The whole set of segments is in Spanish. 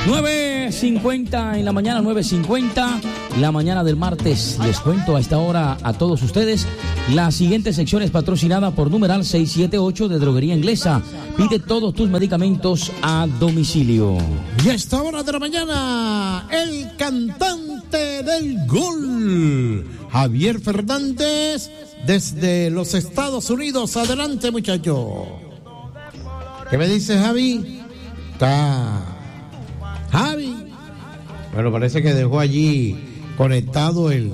9:50 en la mañana, 9:50, la mañana del martes. Les cuento a esta hora a todos ustedes. La siguiente sección es patrocinada por numeral 678 de Droguería Inglesa. Pide todos tus medicamentos a domicilio. Y a esta hora de la mañana, el cantante del gol, Javier Fernández, desde los Estados Unidos. Adelante, muchacho. ¿Qué me dice Javi? Javi. Bueno, parece que dejó allí conectado el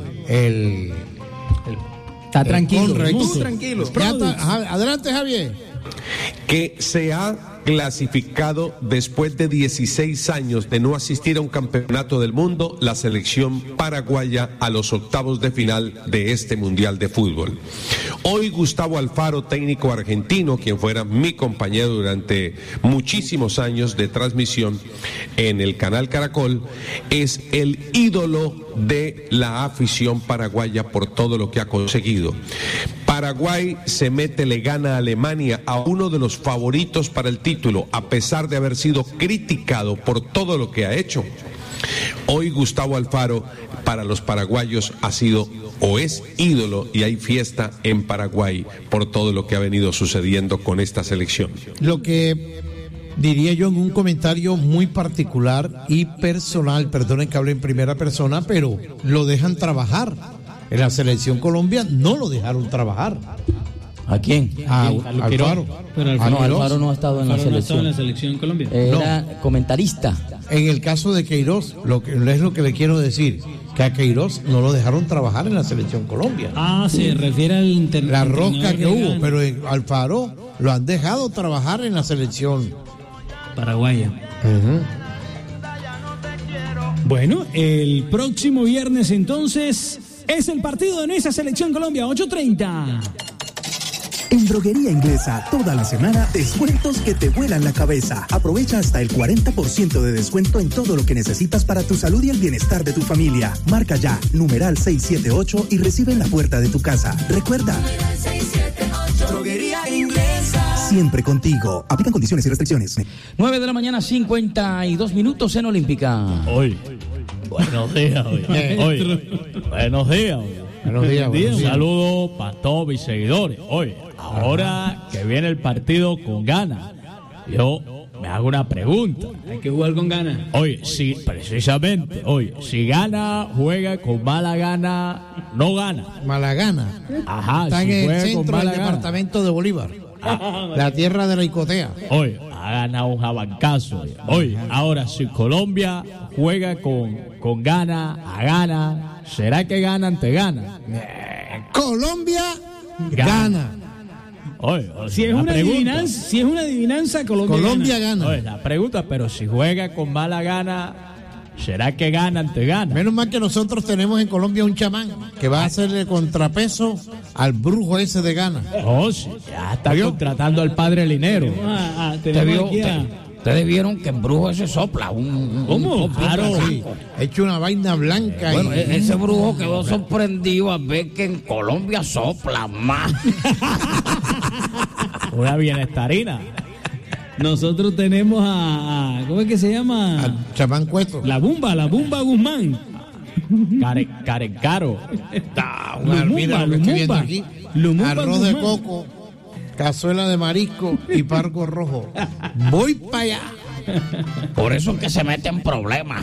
está tranquilo, muy tranquilo. Adelante, Javier. Que se ha clasificado después de 16 años de no asistir a un campeonato del mundo, la selección paraguaya a los octavos de final de este Mundial de Fútbol. Hoy Gustavo Alfaro, técnico argentino, quien fuera mi compañero durante muchísimos años de transmisión en el canal Caracol, es el ídolo de la afición paraguaya por todo lo que ha conseguido. Paraguay le gana a Alemania, a uno de los favoritos para el título, a pesar de haber sido criticado por todo lo que ha hecho. Hoy Gustavo Alfaro para los paraguayos ha sido o es ídolo, y hay fiesta en Paraguay por todo lo que ha venido sucediendo con esta selección. Lo que diría yo en un comentario muy particular y personal, perdonen que hable en primera persona, pero lo dejan trabajar. En la selección Colombia no lo dejaron trabajar. ¿A quién? A Alfaro. Pero Alfaro no ha estado en la selección. No ha estado en la selección Colombia. Era comentarista. En el caso de Queiroz, es lo que le quiero decir, que a Queiroz no lo dejaron trabajar en la selección Colombia. Se refiere al la rosca que hubo, pero en Alfaro lo han dejado trabajar en la selección paraguaya. Bueno, el próximo viernes entonces es el partido de nuestra selección Colombia, 8:30. En Droguería Inglesa, toda la semana, descuentos que te vuelan la cabeza. Aprovecha hasta el 40% de descuento en todo lo que necesitas para tu salud y el bienestar de tu familia. Marca ya, numeral 678 y recibe en la puerta de tu casa. Recuerda, 678. Droguería Inglesa. Siempre contigo. Aplican condiciones y restricciones. 9 de la mañana, 52 minutos en Olímpica. Hoy. Buenos días, hoy. Buenos días, hoy. Buenos días. Un saludo para todos mis seguidores. Hoy, ahora que viene el partido con Ghana, yo me hago una pregunta. Hay que jugar con Ghana. Oye, si precisamente, si Ghana juega con mala gana, no gana. Mala gana. Ajá, está si en el juega centro con mala del gana. departamento de Bolívar. La tierra de la Icotea. Hoy ha ganado un jabancazo. Hoy, ahora si Colombia juega con Ghana, ¿será que Ghana ante Ghana? Colombia gana. Oye, Si es una adivinanza, Colombia gana. Oye, la pregunta, pero si juega con mala gana, ¿será que gana ante Ghana? Menos mal que nosotros tenemos en Colombia un chamán que va a hacerle contrapeso al brujo ese de Ghana. Sí, ya está contratando al padre Linero. Ustedes vieron que el brujo ese sopla. ¿Cómo? Claro, sí. Ha hecho una vaina blanca. Bueno, ese brujo quedó sorprendido al ver que en Colombia sopla más. Una bienestarina. Nosotros tenemos a ¿cómo es que se llama? Al chamán Cueto. La Bumba Guzmán. Carencaro. Mira lo que estoy viendo aquí. Lumumba Arroz de Guzmán. coco, cazuela de marisco y pargo rojo. Voy para allá. Por eso es que se mete en problemas.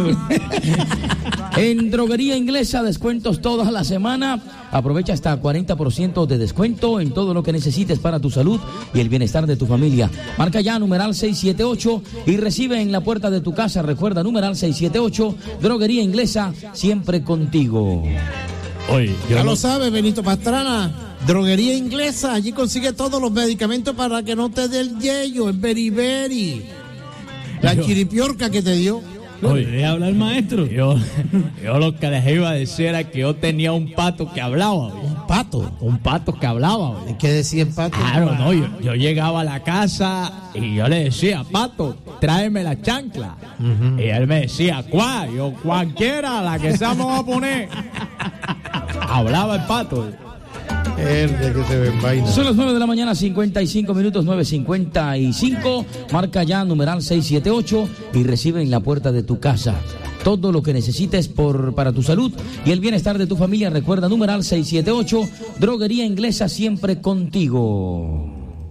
En Droguería Inglesa, descuentos toda la semana. Aprovecha hasta 40% de descuento en todo lo que necesites para tu salud y el bienestar de tu familia. Marca ya numeral 678 y recibe en la puerta de tu casa. Recuerda, numeral 678, Droguería Inglesa, siempre contigo. Oye, Ya lo sabes, Benito Pastrana. Droguería Inglesa, allí consigue todos los medicamentos para que no te dé el yello, el beriberi, la chiripiorca que te dio. Oye, ¿Deja hablar, maestro? yo lo que les iba a decir era que yo tenía un pato que hablaba. ¿Un pato? Un pato que hablaba. ¿Qué decía el pato? Claro, no, yo llegaba a la casa y yo le decía, Pato, tráeme la chancla. Y él me decía, ¿cuál? Yo, cualquiera, la que sea me va a poner. Hablaba el pato. Que se ven vainas. Son las 9 de la mañana, 55 minutos, 9:55. Marca ya numeral 678 y recibe en la puerta de tu casa todo lo que necesites para tu salud y el bienestar de tu familia. Recuerda, numeral 678, Droguería Inglesa, siempre contigo.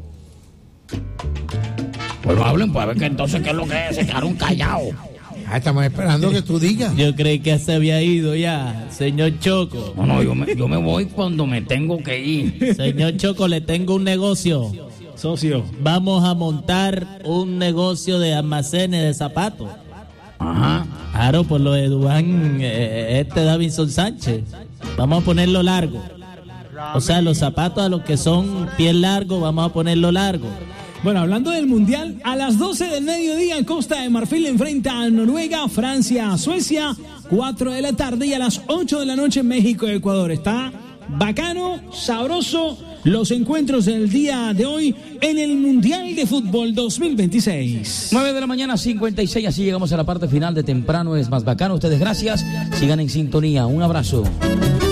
Bueno, hablen para ver que entonces qué es lo que es, se quedaron callados. Estamos esperando que tú digas. Yo creí que se había ido ya, señor Choco. No, yo me voy cuando me tengo que ir. Señor Choco, le tengo un negocio. Socio. Vamos a montar un negocio de almacenes de zapatos. Ajá. Claro, por lo de Duván, Davinson Sánchez. Vamos a ponerlo largo. O sea, los zapatos a los que son pies largos, vamos a ponerlo largo. Bueno, hablando del Mundial, a las 12 del mediodía Costa de Marfil enfrenta a Noruega, Francia a Suecia, 4 de la tarde, y a las 8 de la noche México y Ecuador. Está bacano, sabroso los encuentros del día de hoy en el Mundial de Fútbol 2026. 9 de la mañana, 56, así llegamos a la parte final de Temprano es Más Bacano. Ustedes gracias, sigan en sintonía, un abrazo.